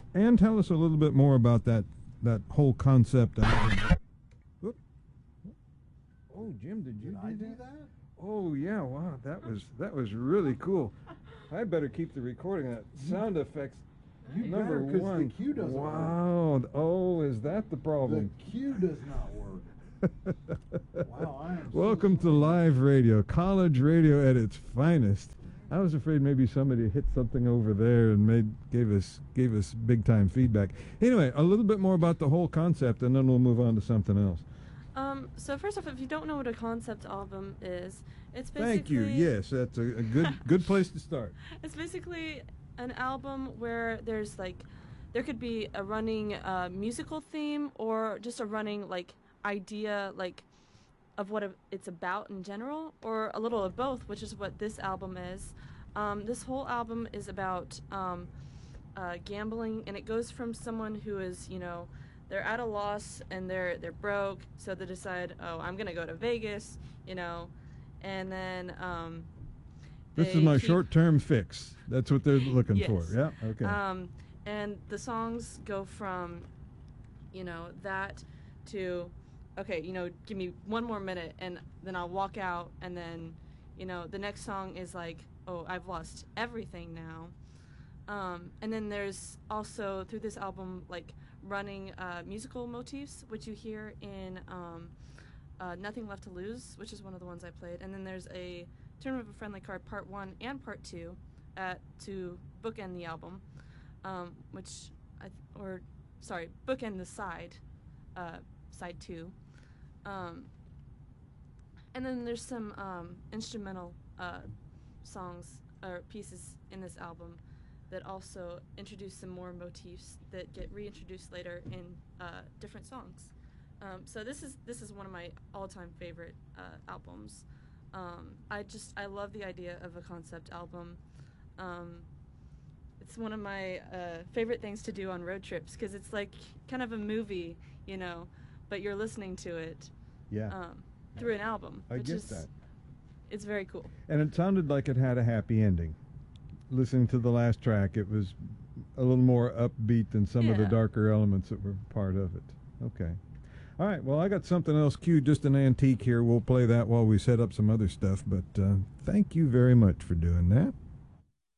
And tell us a little bit more about that whole concept. Whoop. Oh, Jim, did you do that? Oh yeah, wow, that was really cool. I better keep the recording of that. Sound effects. You Number better, 'cause one. the cue doesn't work. Wow. Oh, is that the problem? The cue does not work. Wow, I am Welcome so to live radio, college radio at its finest. I was afraid maybe somebody hit something over there and gave us big time feedback. Anyway, a little bit more about the whole concept, and then we'll move on to something else. So first off, if you don't know what a concept album is, it's basically... Thank you. Yes, that's a good place to start. It's basically an album where there's there could be a running musical theme or just a running idea of what it's about in general, or a little of both, which is what this album is. This whole album is about gambling, and it goes from someone who is, they're at a loss and they're broke, so they decide, oh, I'm gonna go to Vegas, and then this is my short-term fix. That's what they're looking yes. for. Yeah. Okay. And the songs go from, that to, okay, give me one more minute, and then I'll walk out, and then, the next song is like, oh, I've lost everything now. And then there's also, through this album, running musical motifs, which you hear in Nothing Left to Lose, which is one of the ones I played. And then there's a Tournament of a Friendly Card Part 1 and Part 2 to bookend the album, bookend the side 2. And then there's some instrumental songs or pieces in this album that also introduce some more motifs that get reintroduced later in different songs. So this is one of my all-time favorite albums. I love the idea of a concept album. It's one of my favorite things to do on road trips, because it's like kind of a movie, but you're listening to it through an album. I get that. It's very cool. And it sounded like it had a happy ending. Listening to the last track, it was a little more upbeat than some of the darker elements that were part of it. Okay. All right, well, I got something else queued, just an antique here. We'll play that while we set up some other stuff, but thank you very much for doing that.